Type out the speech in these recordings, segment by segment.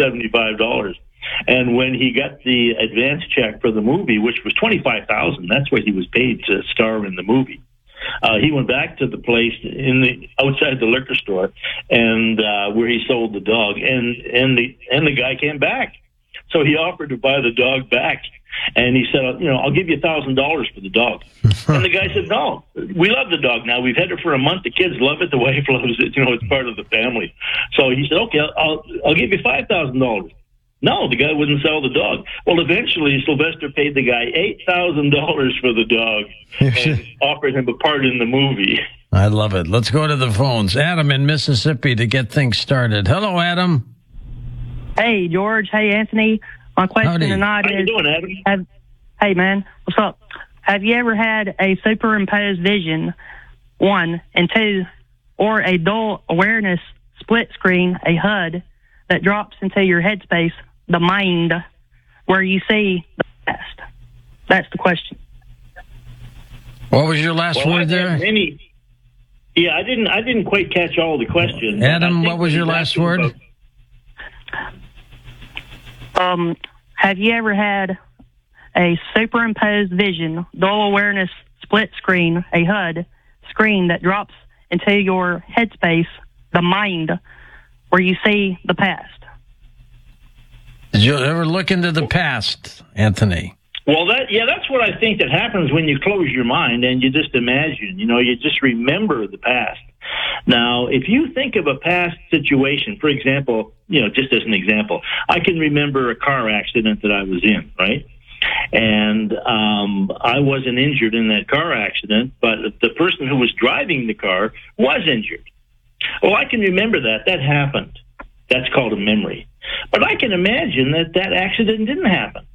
$75. And when he got the advance check for the movie, which was $25,000, that's what he was paid to star in the movie. He went back to the place outside the liquor store, and where he sold the dog, and the guy came back. So he offered to buy the dog back, and he said, I'll give you $1,000 for the dog. And the guy said, no, we love the dog now. We've had it for a month. The kids love it. The wife loves it. It's part of the family. So he said, okay, I'll give you $5,000. No, the guy wouldn't sell the dog. Well, eventually, Sylvester paid the guy $8,000 for the dog and offered him a part in the movie. I love it. Let's go to the phones. Adam in Mississippi to get things started. Hello, Adam. Hey, George. Hey, Anthony. My question tonight is... How you doing, Adam? Hey, man. What's up? Have you ever had a superimposed vision, 1, and 2, or a dual awareness split screen, a HUD, that drops into your headspace, the mind, where you see the past? That's the question. What was your last word there? I didn't quite catch all the questions. Adam, what was your last word? Have you ever had a superimposed vision, dual awareness split screen, a HUD screen that drops into your headspace, the mind, where you see the past? Did you ever look into the past, Anthony? Well, that's what I think that happens when you close your mind and you just imagine, you just remember the past. Now, if you think of a past situation, for example, just as an example, I can remember a car accident that I was in, right? And I wasn't injured in that car accident, but the person who was driving the car was injured. Well, I can remember that. That happened. That's called a memory. But I can imagine that accident didn't happen.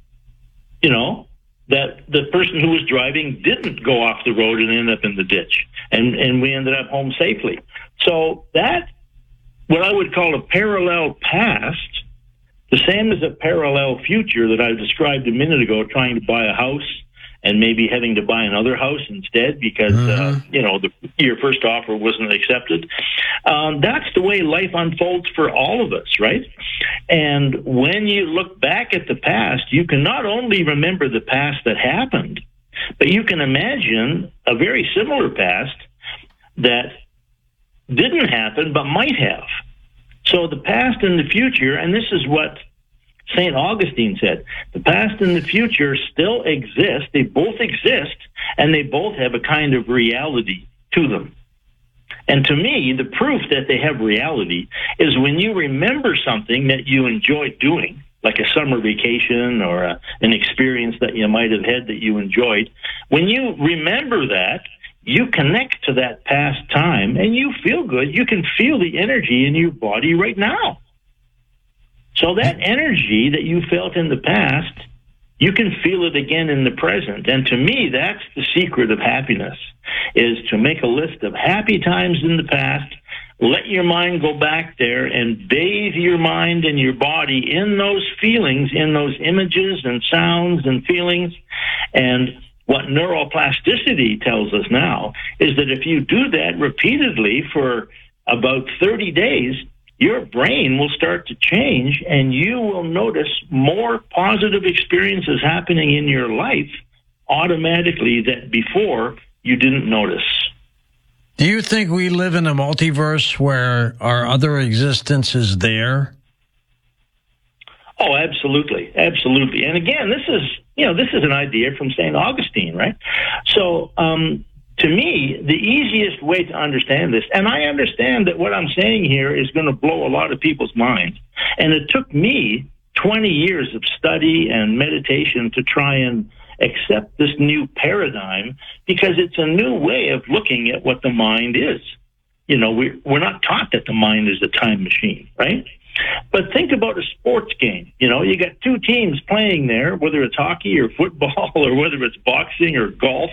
That the person who was driving didn't go off the road and end up in the ditch, and we ended up home safely. So that, what I would call a parallel past, the same as a parallel future that I described a minute ago, trying to buy a house and maybe having to buy another house instead because, your first offer wasn't accepted. That's the way life unfolds for all of us, right? And when you look back at the past, you can not only remember the past that happened, but you can imagine a very similar past that didn't happen but might have. So the past and the future, and this is what St. Augustine said, the past and the future still exist. They both exist, and they both have a kind of reality to them. And to me, the proof that they have reality is when you remember something that you enjoyed doing, like a summer vacation or an experience that you might have had that you enjoyed. When you remember that, you connect to that past time, and you feel good. You can feel the energy in your body right now. So that energy that you felt in the past, you can feel it again in the present. And to me, that's the secret of happiness, is to make a list of happy times in the past, let your mind go back there and bathe your mind and your body in those feelings, in those images and sounds and feelings. And what neuroplasticity tells us now is that if you do that repeatedly for about 30 days, your brain will start to change, and you will notice more positive experiences happening in your life automatically that before you didn't notice. Do you think we live in a multiverse where our other existence is there? Oh, absolutely. Absolutely. And again, this is an idea from St. Augustine, right? So, to me, the easiest way to understand this, and I understand that what I'm saying here is going to blow a lot of people's minds, and it took me 20 years of study and meditation to try and accept this new paradigm, because it's a new way of looking at what the mind is. We're not taught that the mind is a time machine, right? But think about a sports game. You got two teams playing there, whether it's hockey or football or whether it's boxing or golf.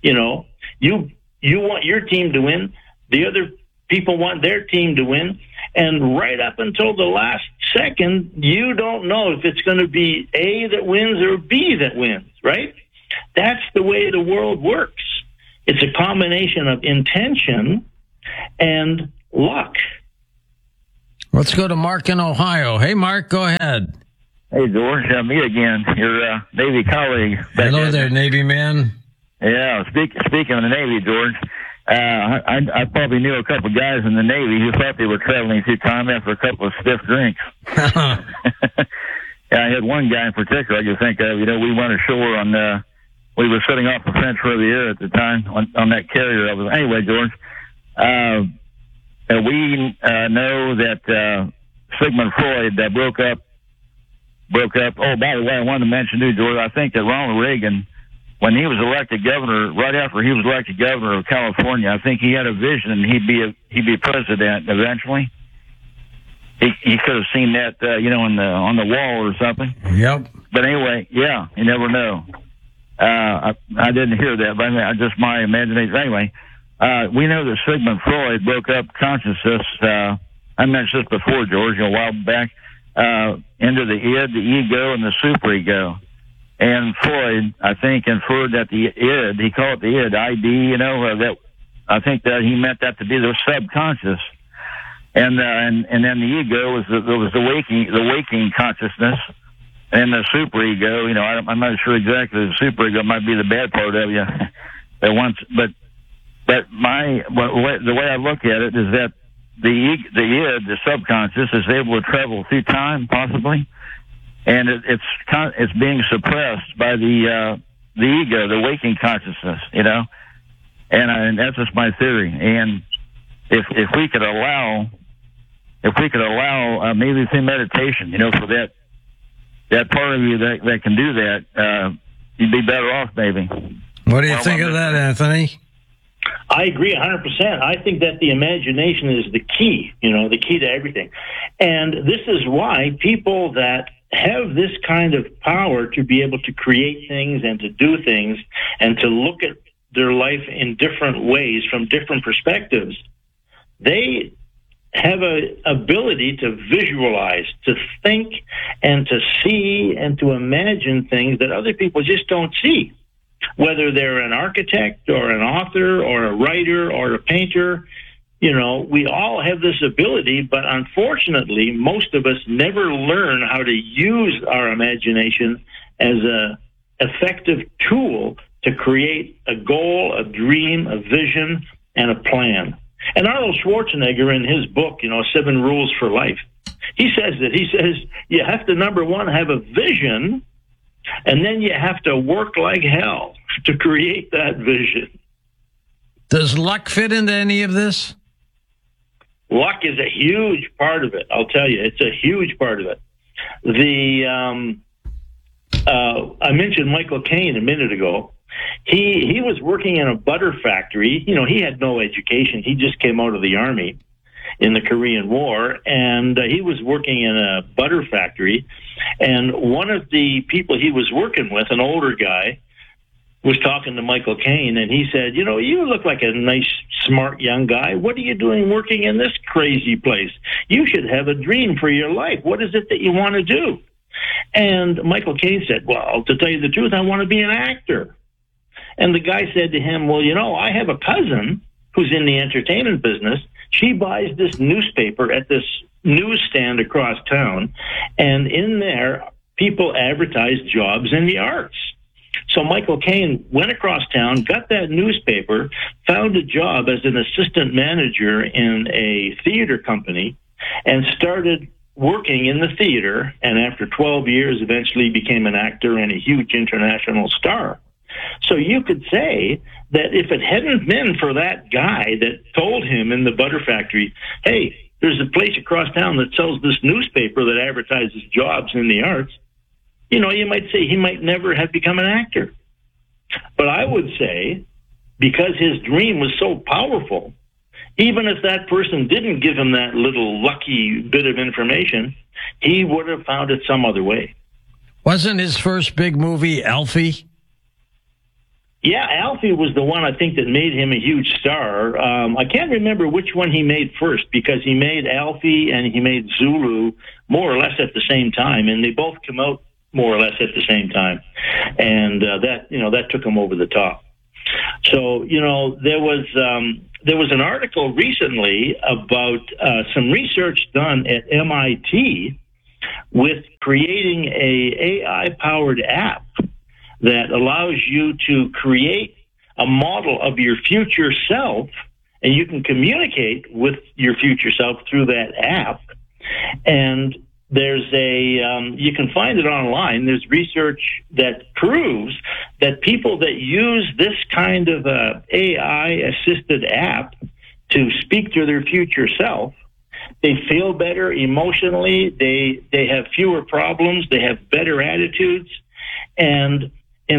You want your team to win. The other people want their team to win. And right up until the last second, you don't know if it's going to be A that wins or B that wins, right? That's the way the world works. It's a combination of intention and luck. Let's go to Mark in Ohio. Hey, Mark, go ahead. Hey, George, me again, your Navy colleague. Hello there, Navy man. Yeah, speaking of the Navy, George, I probably knew a couple guys in the Navy who thought they were traveling through time after a couple of stiff drinks. Yeah, I had one guy in particular I could think of. We went ashore on, we were sitting off the French Riviera at the time on that carrier. Anyway, George, we know that Sigmund Freud broke up. Oh, by the way, I wanted to mention too, George, I think that Ronald Reagan, when he was elected governor, right after he was elected governor of California, I think he had a vision he'd be president eventually. He could have seen that, on the wall or something. Yep. But anyway, yeah, you never know. I didn't hear that, but just my imagination. Anyway, we know that Sigmund Freud broke up consciousness. I mentioned this before, George, a while back, into the id, the ego, and the superego. And Freud, I think, inferred that the id, he called it the id, ID, that I think that he meant that to be the subconscious. And then the ego was the waking consciousness, and the superego. I'm not sure exactly. The superego might be the bad part of you. The way I look at it is that the id, the subconscious, is able to travel through time, possibly, and it's being suppressed by the ego, the waking consciousness. And that's just my theory. And if we could allow maybe through meditation, for that part of you that can do that, you'd be better off, maybe. What do you think of that, Anthony? I agree 100%. I think that the imagination is the key, the key to everything. And this is why people that have this kind of power to be able to create things and to do things and to look at their life in different ways from different perspectives, they have an ability to visualize, to think and to see and to imagine things that other people just don't see. Whether they're an architect or an author or a writer or a painter, we all have this ability, but unfortunately, most of us never learn how to use our imagination as an effective tool to create a goal, a dream, a vision, and a plan. And Arnold Schwarzenegger, in his book, 7 Rules for Life, he says you have to, number one, have a vision, and then you have to work like hell to create that vision. Does luck fit into any of this? Luck is a huge part of it. I'll tell you, it's a huge part of it. I mentioned Michael Caine a minute ago. He was working in a butter factory. He had no education. He just came out of the Army in the Korean War, and he was working in a butter factory. And one of the people he was working with, an older guy, was talking to Michael Caine, and he said, you look like a nice, smart young guy. What are you doing working in this crazy place? You should have a dream for your life. What is it that you want to do? And Michael Caine said, well, to tell you the truth, I want to be an actor. And the guy said to him, well, I have a cousin who's in the entertainment business. She buys this newspaper at this newsstand across town, and in there, people advertise jobs in the arts. So Michael Caine went across town, got that newspaper, found a job as an assistant manager in a theater company, and started working in the theater, and after 12 years, eventually became an actor and a huge international star. So you could say that if it hadn't been for that guy that told him in the butter factory, hey, there's a place across town that sells this newspaper that advertises jobs in the arts, you might say he might never have become an actor. But I would say, because his dream was so powerful, even if that person didn't give him that little lucky bit of information, he would have found it some other way. Wasn't his first big movie Alfie? Yeah, Alfie was the one I think that made him a huge star. I can't remember which one he made first, because he made Alfie and he made Zulu more or less at the same time, and they both come out more or less at the same time, and that took him over the top. So there was there was an article recently about some research done at MIT with creating a AI-powered app that allows you to create a model of your future self, and you can communicate with your future self through that app. And there's you can find it online. There's research that proves that people that use this kind of AI-assisted app to speak to their future self, they feel better emotionally. They have fewer problems. They have better attitudes. And,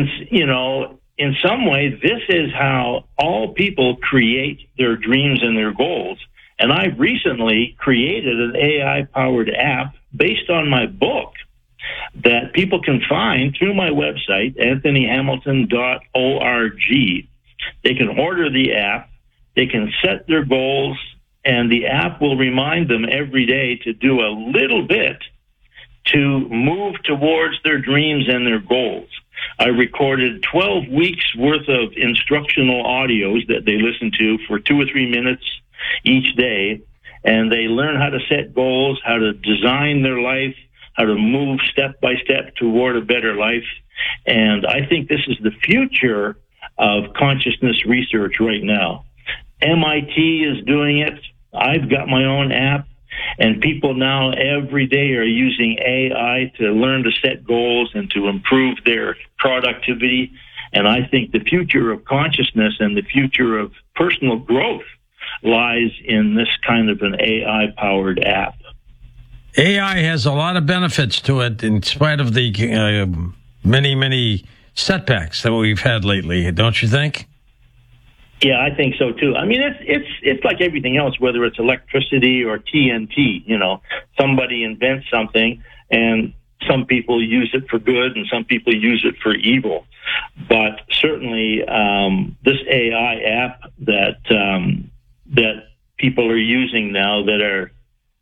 in some way, this is how all people create their dreams and their goals. And I recently created an AI-powered app based on my book that people can find through my website, anthonyhamilton.org. They can order the app, they can set their goals, and the app will remind them every day to do a little bit to move towards their dreams and their goals. I recorded 12 weeks worth of instructional audios that they listen to for 2 or 3 minutes each day, and they learn how to set goals, how to design their life, how to move step by step toward a better life. And I think this is the future of consciousness research right now. MIT is doing it. I've got my own app, and people now every day are using AI to learn to set goals and to improve their productivity. And I think the future of consciousness and the future of personal growth lies in this kind of an AI-powered app. AI has a lot of benefits to it in spite of the many setbacks that we've had lately, don't you think? Yeah, I think so too. I mean, it's like everything else, whether it's electricity or TNT. Somebody invents something, and some people use it for good, and some people use it for evil. But certainly, this AI app that people are using now that are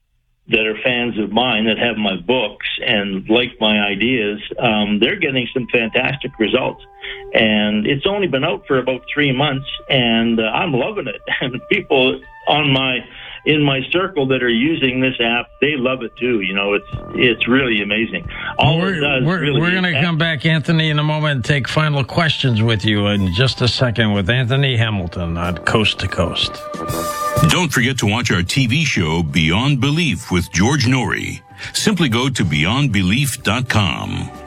fans of mine, that have my books and like my ideas, they're getting some fantastic results. And it's only been out for about 3 months, and I'm loving it. And people in my circle that are using this app, they love it too. It's really amazing. We're going to come back, Anthony, in a moment and take final questions with you in just a second with Anthony Hamilton on Coast to Coast. Don't forget to watch our TV show Beyond Belief with George Norrie. Simply go to beyondbelief.com.